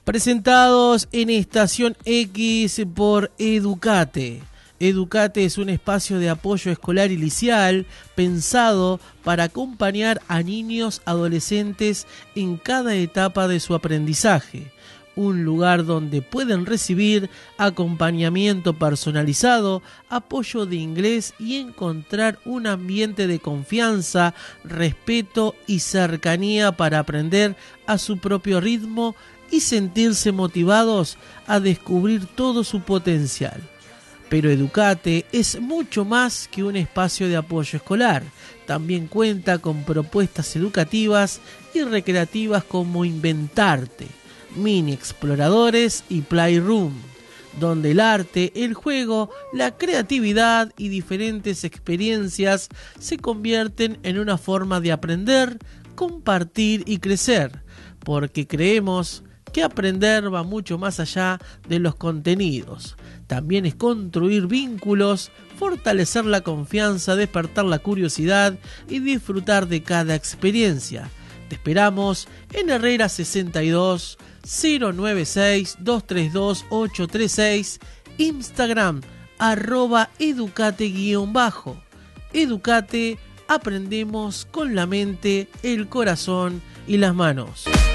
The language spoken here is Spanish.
Presentados en Estación X por Educate. Educate es un espacio de apoyo escolar y liceal pensado para acompañar a niños adolescentes en cada etapa de su aprendizaje. Un lugar donde pueden recibir acompañamiento personalizado, apoyo de inglés y encontrar un ambiente de confianza, respeto y cercanía para aprender a su propio ritmo y sentirse motivados a descubrir todo su potencial. Pero Educate es mucho más que un espacio de apoyo escolar. También cuenta con propuestas educativas y recreativas como Inventarte, Mini Exploradores y Playroom, donde el arte, el juego, la creatividad y diferentes experiencias se convierten en una forma de aprender, compartir y crecer, porque creemos que aprender va mucho más allá de los contenidos. También es construir vínculos, fortalecer la confianza, despertar la curiosidad y disfrutar de cada experiencia. Te esperamos en Herrera 62 096 232 836, Instagram @educate_. Educate, aprendemos con la mente, el corazón y las manos.